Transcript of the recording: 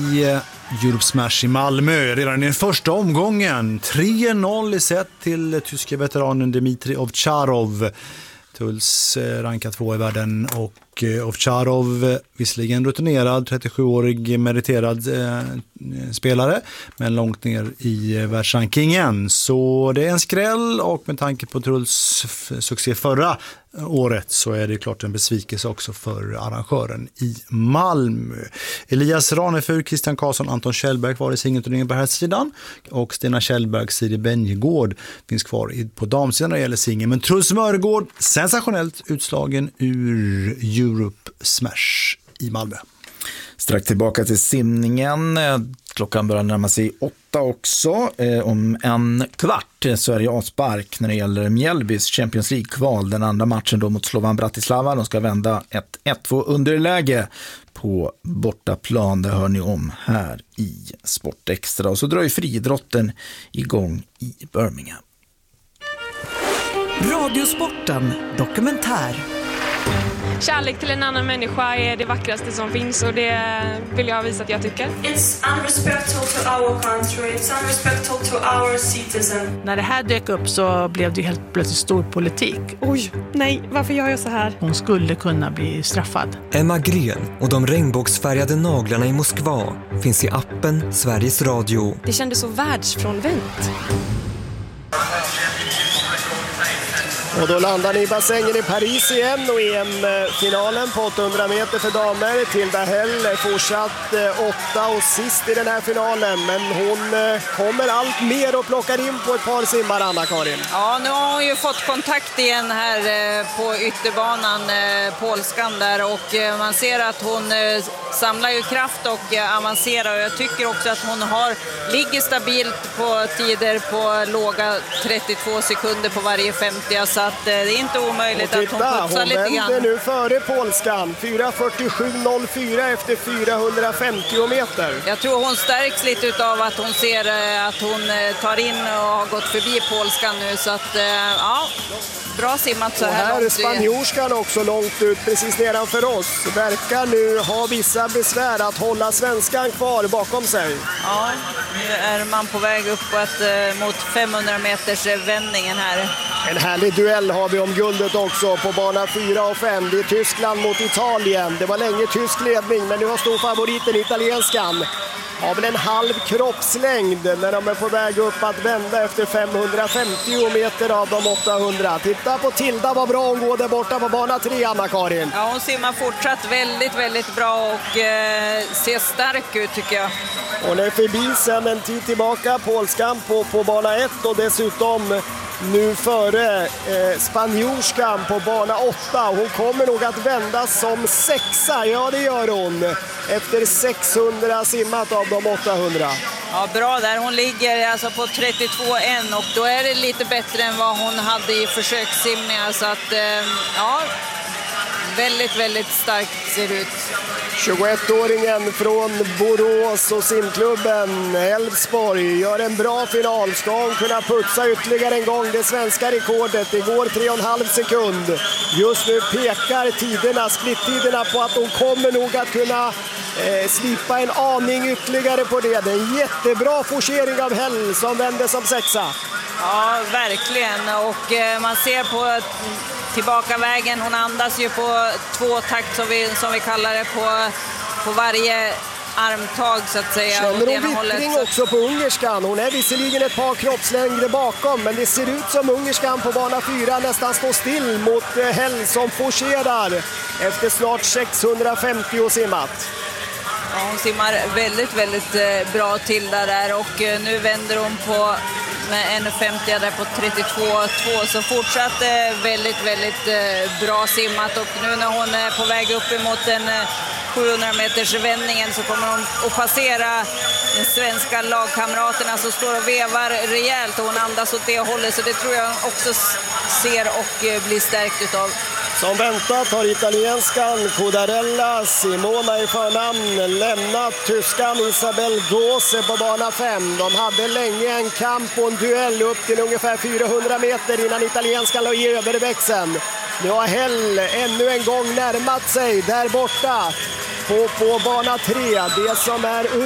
i Europe Smash i Malmö. Redan i den första omgången 3-0 i set till tyska veteranen Dmitrij Ovtcharov. Tuls rankad 2 i världen, och Ovtcharov, visserligen rutinerad, 37-årig meriterad spelare, men långt ner i världsrankingen. Så det är en skräll, och med tanke på Tuls succé förra året så är det klart en besvikelse också för arrangören i Malmö. Elias Ranefur, Christian Karlsson, Anton Kjellberg var i singelturneringen på här sidan, och Stena Kjellberg, Siri Benjegård finns kvar på damsidan när det gäller singel. Men Truls Mörgård sensationellt utslagen ur Europe Smash i Malmö. Strax tillbaka till simningen. Klockan börjar närma sig 8 också. Om en kvart så är det avspark när det gäller Mjällbys Champions League-kval. Den andra matchen då mot Slovan Bratislava. De ska vända ett 1-2 underläge på bortaplan. Det hör ni om här i Sport Extra. Och så drar ju friidrotten igång i Birmingham. Radiosporten dokumentär. Kärlek till en annan människa är det vackraste som finns, och det vill jag visa att jag tycker. It's unrespectful to our country, it's unrespectful to our citizen. När det här dök upp så blev det helt plötsligt stor politik. Oj, nej, varför gör jag så här? Hon skulle kunna bli straffad. Emma Gren och de regnbågsfärgade naglarna i Moskva finns i appen Sveriges Radio. Det kändes så världsfrånvänt. Och då landar ni i bassängen i Paris igen, och EM-finalen på 800 meter för damer. Tilda Hell är fortsatt 8 och sist i den här finalen, men hon kommer allt mer och plockar in på ett par simmar, Anna-Karin. Ja, nu har hon ju fått kontakt igen här på ytterbanan, polskan där, och man ser att hon samlar ju kraft och avancerar, och jag tycker också att hon ligger stabilt på tider på låga 32 sekunder på varje 50, så att det är inte omöjligt att hon putsar lite grann. Hon vänder nu före polskan, 4:47,04 efter 450 meter. Jag tror hon stärks lite av att hon ser att hon tar in och har gått förbi polskan nu, så att ja, bra simmat så här långt. Och här är spanjorskan också långt ut precis nedanför oss. Verkar nu ha vissa besvär att hålla svenskan kvar bakom sig. Ja, nu är man på väg uppåt mot 500 meters vändningen här. En härlig duell har vi om guldet också på bana 4 och 5. Det är Tyskland mot Italien. Det var länge tysk ledning, men nu har storfavoriten italienskan. Har väl en halv kroppslängd när de är på väg upp att vända efter 550 meter av de 800. Titta på Tilda, vad bra hon går där borta på bana 3, Anna-Karin. Ja, hon simmar fortsatt väldigt, väldigt bra och ser stark ut tycker jag. Hon är förbi sen en tid tillbaka polskan på bana 1, och dessutom nu före spanjorskan på bana 8. Hon kommer nog att vända som 6:a, ja det gör hon, efter 600 simmat av de 800. Ja, bra där. Hon ligger alltså på 32,1, och då är det lite bättre än vad hon hade i försökssimningar, så att ja, väldigt, väldigt starkt ser ut. 21-åringen från Borås och simklubben Älvsborg gör en bra final. Ska hon kunna putsa ytterligare en gång det svenska rekordet? Det går 3,5 sekund. Just nu pekar splittiderna på att hon kommer nog att kunna slipa en aning ytterligare på det. Det är en jättebra forcering av Hell som vänder som 6:a. Ja, verkligen. Och man ser på tillbaka vägen, hon andas ju på 2 takt som vi kallar det på varje armtag så att säga. Känner hon vittring också på ungerskan? Hon är visserligen ett par kroppslängder bakom, men det ser ut som ungerskan på bana 4 nästan står still mot Hell som forcerar efter snart 650 simmat. Ja, hon simmar väldigt, väldigt bra till där, och nu vänder hon på med 1,50 där på 32,2, så fortsatt väldigt, väldigt bra simmat, och nu när hon är på väg upp emot den 700 meters vändningen så kommer hon att passera de svenska lagkamraterna som står och vevar rejält, och hon andas åt det hållet, så det tror jag också ser och blir stärkt utav. Som väntat har italienskan Codarella Simona i förnamn lämnat tyskan Isabel Gose på bana 5. De hade länge en kamp och en duell upp till ungefär 400 meter innan italienskan la i överväxeln. Nu har Hell ännu en gång närmat sig där borta på bana 3. Det som är